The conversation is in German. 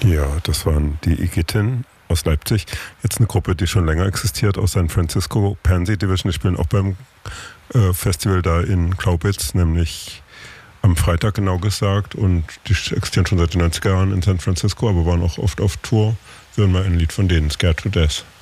Ja, das waren die Igitin aus Leipzig. Jetzt eine Gruppe, die schon länger existiert, aus San Francisco, Pansy Division. Die spielen auch beim Festival da in Glaubitz, nämlich am Freitag genau gesagt. Und die existieren schon seit den 90er Jahren in San Francisco, aber waren auch oft auf Tour. Wir hören mal ein Lied von denen, Scared to Death.